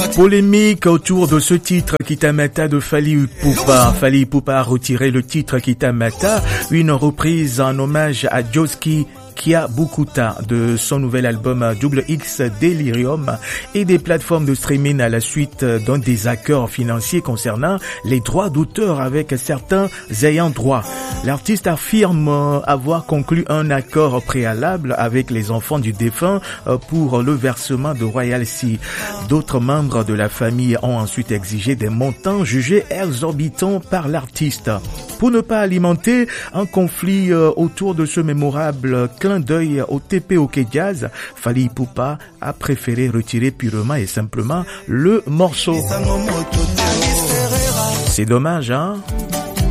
Polémique autour de ce titre Kitamata de Fally Ipupa. Fally Ipupa a retiré le titre Kitamata, une reprise en hommage à Joski Kiabukuta de son nouvel album Double X Delirium et des plateformes de streaming à la suite d'un désaccord financier concernant les droits d'auteur avec certains ayants droit. L'artiste affirme avoir conclu un accord préalable avec les enfants du défunt pour le versement de royalties. D'autres membres de la famille ont ensuite exigé des montants jugés exorbitants par l'artiste. Pour ne pas alimenter un conflit autour de ce mémorable clin d'œil au TPOK Jazz, Fally Ipupa a préféré retirer purement et simplement le morceau. C'est dommage, hein?